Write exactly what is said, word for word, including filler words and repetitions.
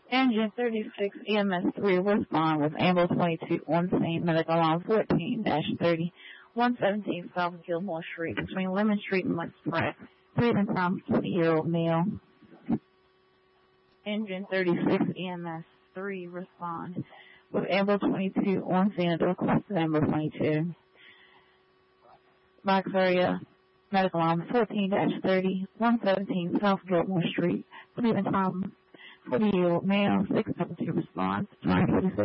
Engine thirty-six E M S three respond with ambulance twenty-two on scene, medical alarm fourteen dash thirty, one seventeen South Gilmore Street between Lemon Street and West Pratt. Breathing problem, twenty-year-old male. Engine thirty-six E M S three respond with ambulance twenty-two on scene at the request of ambulance twenty-two. Box area, medical alarm fourteen dash thirty, one seventeen South Gilmore Street. Breathing problem, forty-year-old male, six seven two response,